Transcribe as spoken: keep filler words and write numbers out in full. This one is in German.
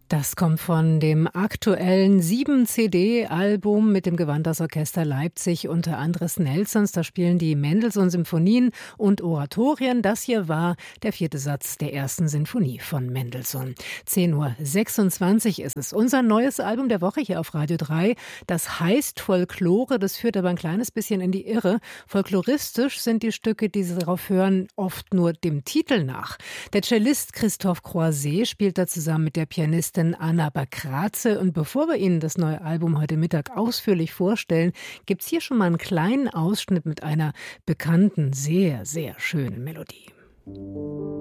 Das kommt von dem aktuellen sieben C D-Album mit dem Gewandhausorchester Leipzig unter Andres Nelsons. Da spielen die Mendelssohn-Symphonien und Oratorien. Das hier war der vierte Satz der ersten Sinfonie von Mendelssohn. zehn Uhr sechsundzwanzig ist es. Unser neues Album der Woche hier auf Radio drei. Das heißt Folklore. Das führt aber ein kleines bisschen in die Irre. Folkloristisch sind die Stücke, die Sie darauf hören, oft nur dem Titel nach. Der Cellist Christophe Croiset spielt da zusammen mit der Pianistin Anna Bakratze. Und bevor wir Ihnen das neue Album heute Mittag ausführlich vorstellen, gibt es hier schon mal einen kleinen Ausschnitt mit einer bekannten, sehr, sehr schönen Melodie.